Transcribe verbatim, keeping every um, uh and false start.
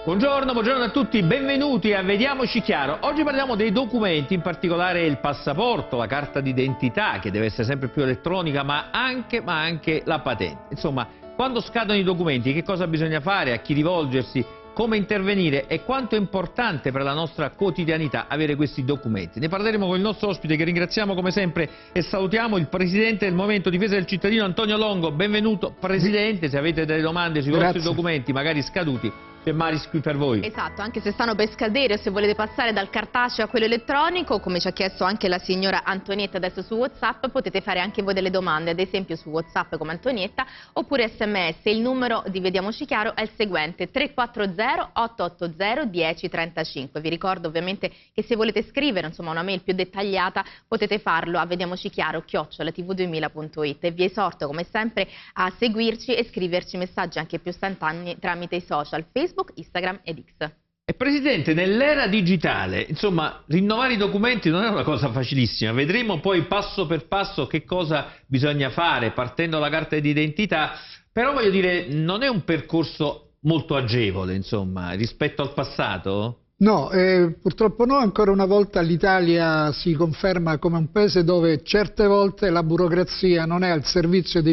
Buongiorno, buongiorno a tutti, benvenuti a Vediamoci Chiaro. Oggi parliamo dei documenti, in particolare il passaporto, la carta d'identità, che deve essere sempre più elettronica, ma anche, ma anche la patente. Insomma, quando scadono i documenti, che cosa bisogna fare, a chi rivolgersi, come intervenire e quanto è importante per la nostra quotidianità avere questi documenti. Ne parleremo con il nostro ospite, che ringraziamo come sempre e salutiamo, il Presidente del Movimento Difesa del Cittadino, Antonio Longo. Benvenuto Presidente, se avete delle domande sui Grazie. vostri documenti, magari scaduti, c'è Maris qui per voi. Esatto, anche se stanno per scadere o se volete passare dal cartaceo a quello elettronico, come ci ha chiesto anche la signora Antonietta adesso su WhatsApp, potete fare anche voi delle domande, ad esempio su WhatsApp come Antonietta, oppure sms. Il numero di Vediamoci Chiaro è il seguente: tre quattro zero otto otto zero uno zero tre cinque. Vi ricordo ovviamente che se volete scrivere insomma una mail più dettagliata potete farlo a vediamocichiaro chiocciola t v duemila punto it, e vi esorto come sempre a seguirci e scriverci messaggi anche più istantanei tramite i social Facebook, Instagram ed X. E Presidente, nell'era digitale, insomma, rinnovare i documenti non è una cosa facilissima. Vedremo poi passo per passo che cosa bisogna fare partendo dalla carta d'identità, però voglio dire, non è un percorso molto agevole, insomma, rispetto al passato? No, eh, purtroppo no, ancora una volta l'Italia si conferma come un paese dove certe volte la burocrazia non è al servizio dei